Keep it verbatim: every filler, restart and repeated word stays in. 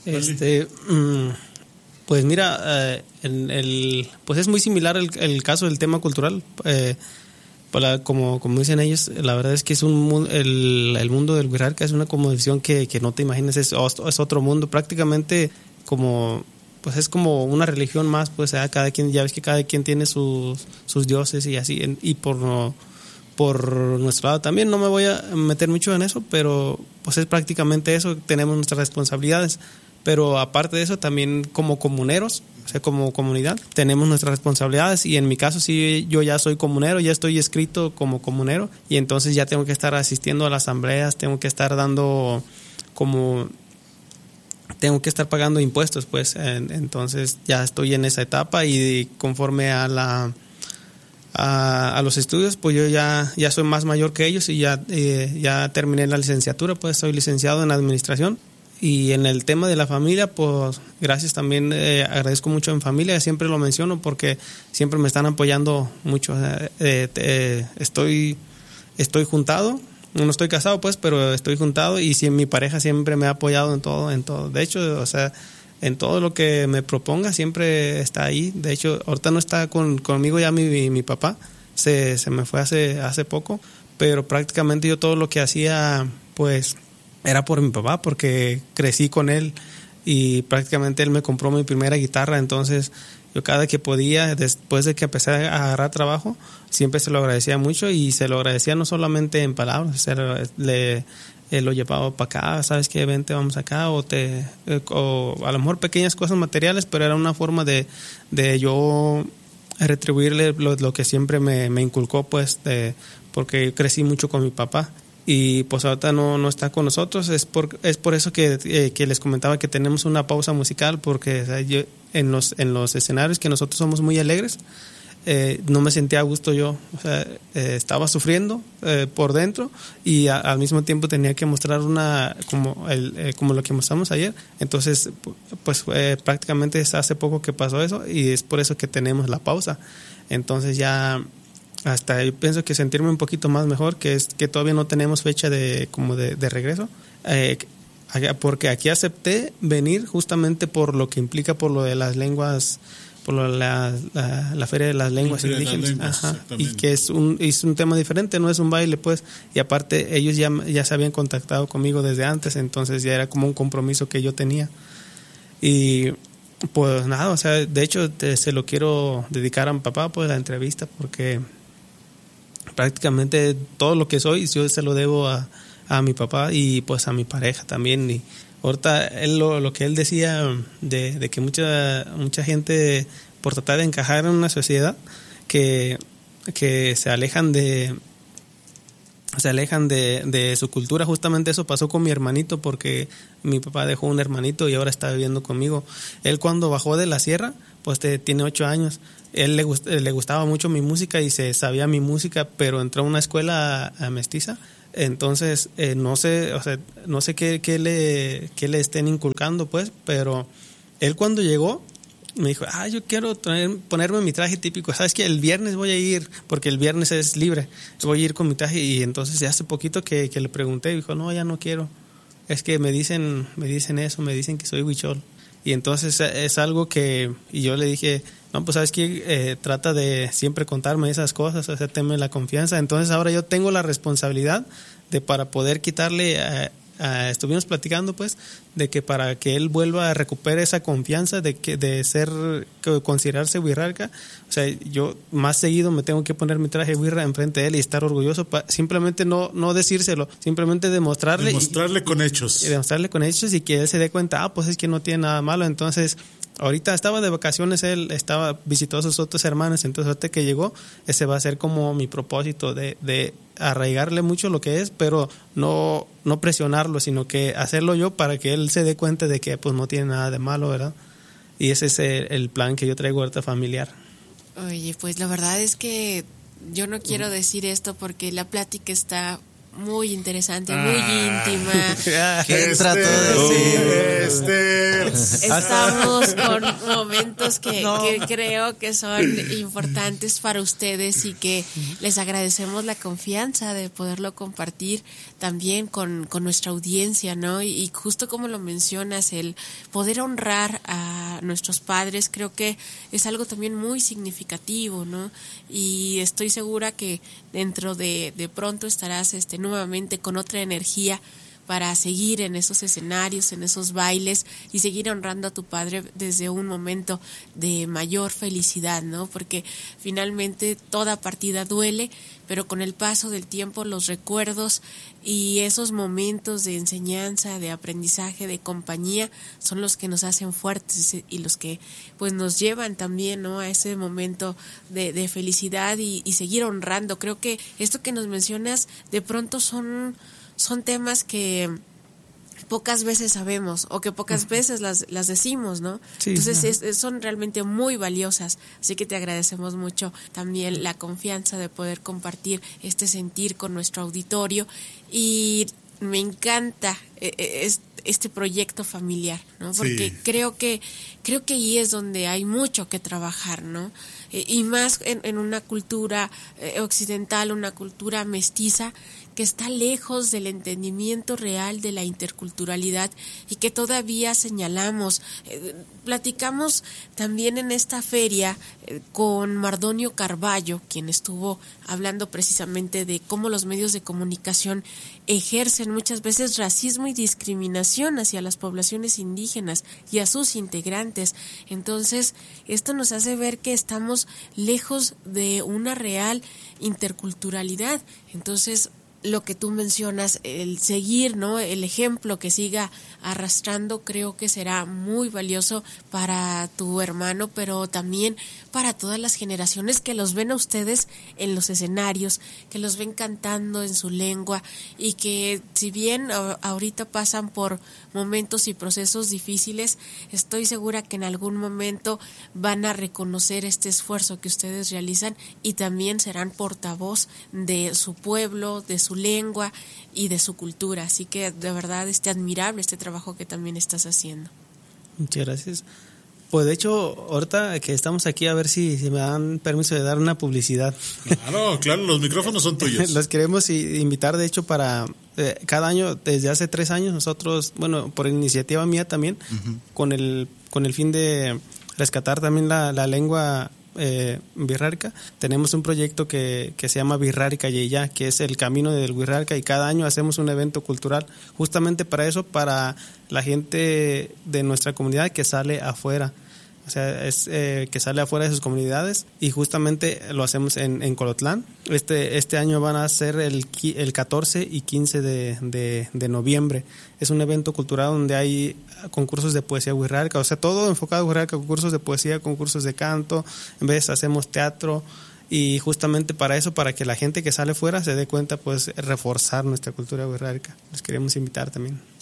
Este, mm, pues mira, eh, el, el, pues es muy similar el, el caso del tema cultural. Eh, para, como, como dicen ellos, la verdad es que es un el, el mundo del Huirarca es una cosmovisión que, que no te imaginas, es, es otro mundo, prácticamente como, pues es como una religión más, pues ¿eh? Cada quien, ya ves que cada quien tiene sus, sus dioses y así, y por no, por nuestro lado también no me voy a meter mucho en eso, pero pues es prácticamente eso, tenemos nuestras responsabilidades. Pero aparte de eso, también como comuneros, o sea, como comunidad, tenemos nuestras responsabilidades y en mi caso sí, yo ya soy comunero, ya estoy escrito como comunero y entonces ya tengo que estar asistiendo a las asambleas, tengo que estar dando como... tengo que estar pagando impuestos, pues, entonces ya estoy en esa etapa y conforme a la... A, a los estudios, pues yo ya, ya soy más mayor que ellos y ya, eh, ya terminé la licenciatura, pues soy licenciado en administración. Y en el tema de la familia, pues gracias también, eh, agradezco mucho en familia, siempre lo menciono porque siempre me están apoyando mucho. Eh, eh, estoy, estoy juntado, no estoy casado pues, pero estoy juntado y si, mi pareja siempre me ha apoyado en todo, en todo. De hecho, o sea, en todo lo que me proponga siempre está ahí. De hecho, ahorita no está con, conmigo ya mi, mi papá, se, se me fue hace, hace poco, pero prácticamente yo todo lo que hacía, pues... era por mi papá, porque crecí con él y prácticamente él me compró mi primera guitarra, entonces yo cada que podía, después de que empecé a agarrar trabajo, siempre se lo agradecía mucho y se lo agradecía no solamente en palabras, se lo, le, eh, lo llevaba para acá, sabes qué, vente, vamos acá, o te eh, o a lo mejor pequeñas cosas materiales, pero era una forma de, de yo retribuirle lo, lo que siempre me, me inculcó, pues, de, porque crecí mucho con mi papá. Y pues ahorita no, no está con nosotros, es por, es por eso que, eh, que les comentaba que tenemos una pausa musical, porque o sea, yo, en, los, en los escenarios que nosotros somos muy alegres, eh, no me sentía a gusto yo, o sea, eh, estaba sufriendo eh, por dentro y a, al mismo tiempo tenía que mostrar una, como, el, eh, como lo que mostramos ayer, entonces pues eh, prácticamente es hace poco que pasó eso y es por eso que tenemos la pausa, entonces ya... hasta yo pienso que sentirme un poquito más mejor, que es que todavía no tenemos fecha de como de, de regreso, eh, porque aquí acepté venir justamente por lo que implica por lo de las lenguas, por lo de la, la, la feria de las lenguas indígenas, ajá, y que es un es un tema diferente, no es un baile pues, y aparte ellos ya, ya se habían contactado conmigo desde antes, entonces ya era como un compromiso que yo tenía y pues nada, o sea, de hecho te, se lo quiero dedicar a mi papá pues la entrevista porque prácticamente todo lo que soy yo se lo debo a, a mi papá y pues a mi pareja también. Y ahorita él lo, lo que él decía de, de que mucha mucha gente por tratar de encajar en una sociedad que, que se alejan de se alejan de, de su cultura, justamente eso pasó con mi hermanito porque mi papá dejó un hermanito y ahora está viviendo conmigo. Él cuando bajó de la sierra, pues te, tiene ocho años, él le, gust, le gustaba mucho mi música y se sabía mi música, pero entró a una escuela a, a mestiza, entonces eh, no sé, o sea, no sé qué, qué le qué le estén inculcando pues, pero él cuando llegó me dijo, ah, yo quiero traer, ponerme mi traje típico, sabes que el viernes voy a ir, porque el viernes es libre, voy a ir con mi traje, y entonces hace poquito que, que le pregunté, dijo, no, ya no quiero, es que me dicen, me dicen eso, me dicen que soy huichol, y entonces es algo que, y yo le dije, no, pues sabes que eh, trata de siempre contarme esas cosas, o sea, tenme la confianza, entonces ahora yo tengo la responsabilidad de para poder quitarle a Uh, estuvimos platicando pues de que para que él vuelva a recuperar esa confianza de que de ser considerarse huirarca, o sea, yo más seguido me tengo que poner mi traje huirra enfrente de él y estar orgulloso, pa, simplemente no no decírselo, simplemente demostrarle demostrarle y, con hechos y demostrarle con hechos y que él se dé cuenta, ah, pues es que no tiene nada malo. Entonces ahorita estaba de vacaciones, él estaba, visitó a sus otros hermanos, entonces ahorita que llegó, ese va a ser como mi propósito de, de arraigarle mucho lo que es, pero no, no presionarlo, sino que hacerlo yo para que él se dé cuenta de que pues no tiene nada de malo, ¿verdad? Y ese es el, el plan que yo traigo ahorita familiar. Oye, pues la verdad es que yo no quiero decir esto porque la plática está muy interesante, muy ah, íntima. ¿Qué este, trató de decir? Este. Estamos con momentos que, no. que creo que son importantes para ustedes y que les agradecemos la confianza de poderlo compartir también con, con nuestra audiencia, ¿no? Y, y justo como lo mencionas, el poder honrar a nuestros padres, creo que es algo también muy significativo, ¿no? Y estoy segura que dentro de, de pronto estarás este, nuevamente con otra energía para seguir en esos escenarios, en esos bailes y seguir honrando a tu padre desde un momento de mayor felicidad, ¿no? Porque finalmente toda partida duele, pero con el paso del tiempo los recuerdos y esos momentos de enseñanza, de aprendizaje, de compañía son los que nos hacen fuertes y los que pues nos llevan también, ¿no?, a ese momento de, de felicidad y, y seguir honrando. Creo que esto que nos mencionas de pronto son son temas que pocas veces sabemos o que pocas veces las, las decimos, ¿no? Sí, Entonces es, es, son realmente muy valiosas, así que te agradecemos mucho también la confianza de poder compartir este sentir con nuestro auditorio y me encanta este, este proyecto familiar, ¿no? Porque sí. creo que creo que ahí es donde hay mucho que trabajar, ¿no? Y más en, en una cultura occidental, una cultura mestiza que está lejos del entendimiento real de la interculturalidad y que todavía señalamos. Eh, platicamos también en esta feria eh, con Mardonio Carballo, quien estuvo hablando precisamente de cómo los medios de comunicación ejercen muchas veces racismo y discriminación hacia las poblaciones indígenas y a sus integrantes. Entonces, esto nos hace ver que estamos lejos de una real interculturalidad. Entonces, lo que tú mencionas, el seguir, ¿no?, el ejemplo que siga arrastrando, creo que será muy valioso para tu hermano, pero también para todas las generaciones que los ven a ustedes en los escenarios, que los ven cantando en su lengua y que si bien ahorita pasan por momentos y procesos difíciles, estoy segura que en algún momento van a reconocer este esfuerzo que ustedes realizan y también serán portavoz de su pueblo, de su lengua y de su cultura, así que de verdad este admirable este trabajo que también estás haciendo. Muchas gracias. Pues de hecho, ahorita que estamos aquí, a ver si, si me dan permiso de dar una publicidad. Claro, claro, los micrófonos son tuyos. Los queremos invitar, de hecho, para eh, cada año, desde hace tres años, nosotros, bueno, por iniciativa mía también, uh-huh. con el con el fin de rescatar también la, la lengua eh, birrárica, tenemos un proyecto que, que se llama Birrárica Yeya, que es el camino del Birrárica, y cada año hacemos un evento cultural justamente para eso, para la gente de nuestra comunidad que sale afuera. O sea, es eh, que sale afuera de sus comunidades y justamente lo hacemos en, en Colotlán. Este este año van a ser el, el catorce y quince de, de, de noviembre. Es un evento cultural donde hay concursos de poesía birrárica, o sea, todo enfocado a birrárica, concursos de poesía, concursos de canto, en vez hacemos teatro y justamente para eso, para que la gente que sale fuera se dé cuenta, pues reforzar nuestra cultura birrárica. Los queremos invitar también.